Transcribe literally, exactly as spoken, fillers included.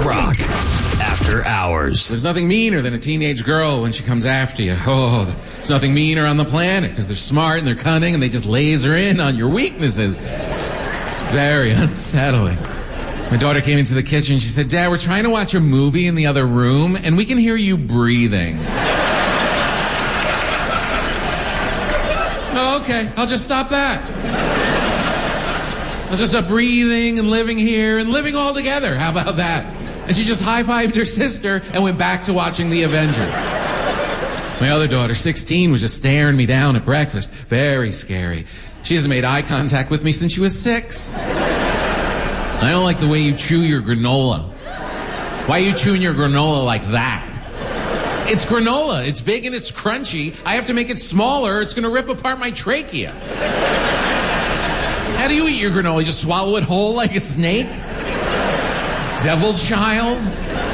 Rock After Hours. There's nothing meaner than a teenage girl when she comes after you. Oh, there's nothing meaner on the planet because they're smart and they're cunning and they just laser in on your weaknesses. It's very unsettling. My daughter came into the kitchen and she said, Dad, we're trying to watch a movie in the other room and we can hear you breathing. Oh, okay, I'll just stop that. I'll just stop breathing and living here and living all together. How about that? And she just high-fived her sister and went back to watching the Avengers. My other daughter, sixteen, was just staring me down at breakfast. Very scary. She hasn't made eye contact with me since she was six. I don't like the way you chew your granola. Why are you chewing your granola like that? It's granola. It's big and it's crunchy. I have to make it smaller. It's going to rip apart my trachea. How do you eat your granola? You just swallow it whole like a snake? Devil child?